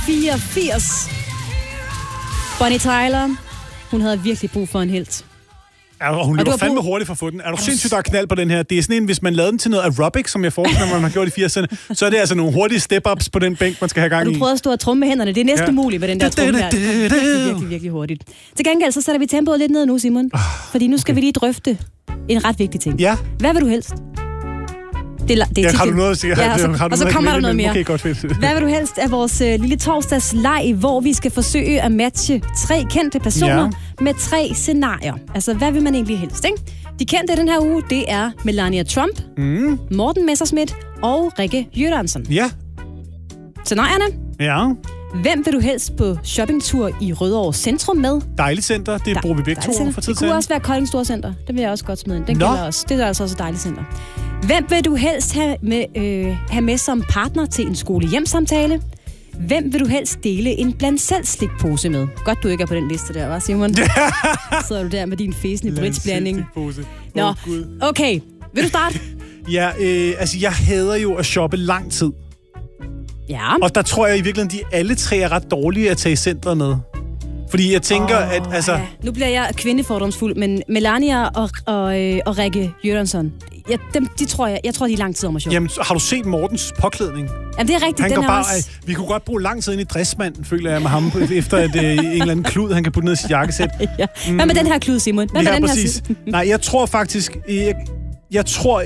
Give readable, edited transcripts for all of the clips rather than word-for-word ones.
84. Bonnie Tyler, hun havde virkelig brug for en helt. Og hun løber fandme hurtigt for at få den. Er du sindssygt, der er knald på den her? Det er sådan en, hvis man lavede den til noget aerobic, som jeg forestiller mig, man har gjort i 80'erne, så er det altså nogle hurtige step-ups på den bænk, man skal have gang i. Og du prøver at stå og trumme med hænderne. Det er næsten umuligt med den der trumme her. Virkelig, virkelig hurtigt. Til gengæld, så sætter vi tempoet lidt ned nu, Simon. Fordi nu skal vi lige drøfte en ret vigtig ting. Ja. Hvad vil du helst? Har du noget at sige? Og så kommer der noget mere. Okay, godt fedt. Hvad vil du helst af vores lille torsdagsleg, hvor vi skal forsøge at matche 3 kendte personer med 3 scenarier? Altså, hvad vil man egentlig helst, ikke? De kendte den her uge, det er Melania Trump, Morten Messerschmidt og Rikke Jørgensen. Ja. Scenarierne? Ja. Hvem vil du helst på shoppingtur i Rødovre Centrum med? Dejligt center, det bruger vi begge to for tid til. Det kunne også være Kolding Storcenter. Det vil jeg også godt smide ind. Den gælder også. Det er altså også et dejligt center. Hvem vil du helst have med som partner til en skole-hjem-samtale? Hvem vil du helst dele en bland-selv-slikpose med? Godt, du ikke er på den liste der, hva' Simon? Sidder du der med din fæsende britsblanding. Nå, okay. Vil du starte? Ja, altså jeg hader jo at shoppe lang tid. Ja. Og der tror jeg i virkeligheden, de alle 3 er ret dårlige at tage i centret med. Fordi jeg tænker, at altså... Ja. Nu bliver jeg kvindefordomsfuld, men Melania og Rikke Jørgensen, de tror jeg tror, de er lang tid om at shoppe. Jamen, har du set Mortens påklædning? Jamen, det er rigtigt. Han den går bare, også... vi kunne godt bruge lang tid ind i dressmanden, føler jeg med ham, efter en eller anden klud, han kan putte ned i sit jakkesæt. Ja. Hvad med den her klud, Simon? Hvad med den præcis. Her? Nej, jeg tror faktisk... Jeg tror,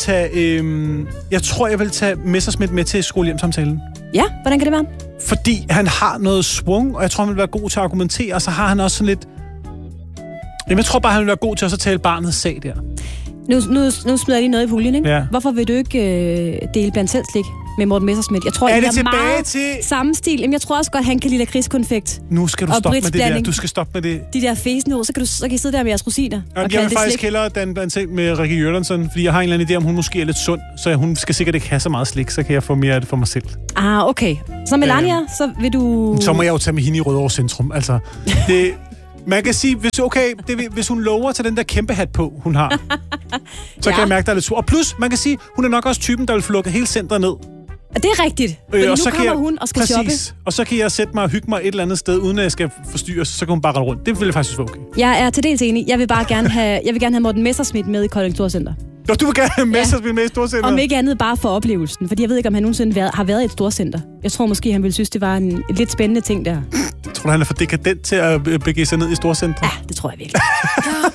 jeg vil tage Messerschmidt med til skolehjemsamtalen. Ja, hvordan kan det være? Fordi han har noget swung, og jeg tror, han vil være god til at argumentere, og så har han også sådan lidt... Jamen, jeg tror bare, han vil være god til at så tale barnets sag der. Nu smider jeg lige noget i puljen, ikke? Ja. Hvorfor vil du ikke dele blandt selv slik med Morten Messerschmidt? Jeg tror, er det det tilbage meget til... samme stil. Jamen, jeg tror også godt, han kan lide lakridskonfekt. Nu skal du stoppe med det der. Du skal stoppe med det. De der fæsende ord, så kan I sidde der med jeres rosiner. Jeg vil faktisk hellere danne blandt selv med Rikke Jørgensen, fordi jeg har en eller anden idé om, hun måske er lidt sund, så hun skal sikkert ikke have så meget slik, så kan jeg få mere af det for mig selv. Ah, okay. Så Melania, så vil du... Så må jeg jo tage med hende i Rødovre Centrum. Altså, det... Man kan sige, hvis hun lover til den der kæmpe hat på, hun har, så kan jeg mærke, der er lidt sur. Og plus, man kan sige, hun er nok også typen, der vil få lukket hele centret ned. Det er rigtigt. Men nu kommer hun og skal shoppe. Og så kan jeg sætte mig og hygge mig et eller andet sted, uden at jeg skal forstyrres, så kan hun bare rende rundt. Det vil jeg faktisk være okay. Jeg er til dels enig. Jeg vil gerne have Morten Messerschmidt med i Kolding Storcenter. Du vil gerne have Messerschmidt med i Storcenter? Om ikke andet bare for oplevelsen. Fordi jeg ved ikke, om han nogensinde har været i et storcenter. Jeg tror måske, han ville synes, det var en lidt spændende ting der. Tror du, han er for dekadent til at begive sig ned i storcenter? Ja, det tror jeg virkelig.